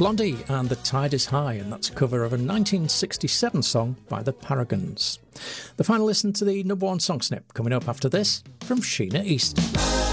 Blondie and The Tide is High, and that's a cover of a 1967 song by the Paragons. The final listen to the number one song snip coming up after this from Sheena East.